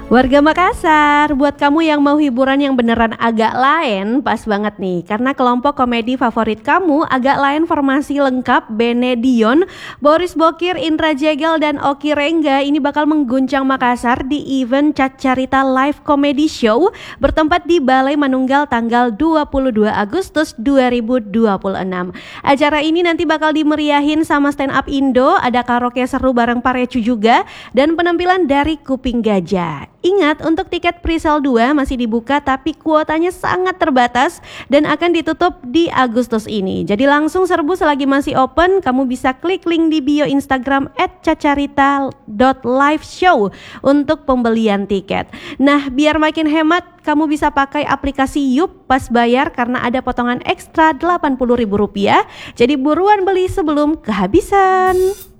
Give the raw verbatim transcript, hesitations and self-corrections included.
Warga Makassar, buat kamu yang mau hiburan yang beneran agak lain, pas banget nih. Karena kelompok komedi favorit kamu, Agak Lain Formasi Lengkap, Benedion, Boris Bokir, Indra Jegel, dan Oki Rengga ini bakal mengguncang Makassar di event Cacarita Live Comedy Show bertempat di Balai Manunggal tanggal dua puluh dua Agustus dua ribu dua puluh enam. Acara ini nanti bakal dimeriahin sama stand up Indo, ada karaoke seru bareng Parecu juga, dan penampilan dari Kuping Gajah. Ingat, untuk tiket pre-sale dua masih dibuka tapi kuotanya sangat terbatas dan akan ditutup di Agustus ini. Jadi langsung serbu selagi masih open. Kamu bisa klik link di bio Instagram at cacarita dot live show untuk pembelian tiket. Nah, biar makin hemat, kamu bisa pakai aplikasi Yup pas bayar karena ada potongan ekstra delapan puluh ribu rupiah. Jadi buruan beli sebelum kehabisan.